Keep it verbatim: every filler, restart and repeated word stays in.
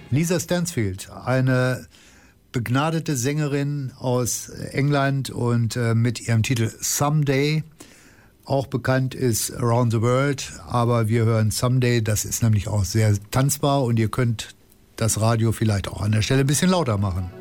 Lisa Stansfield, eine begnadete Sängerin aus England und äh, mit ihrem Titel Someday. Auch bekannt ist Around the World, aber wir hören Someday, das ist nämlich auch sehr tanzbar und ihr könnt das Radio vielleicht auch an der Stelle ein bisschen lauter machen.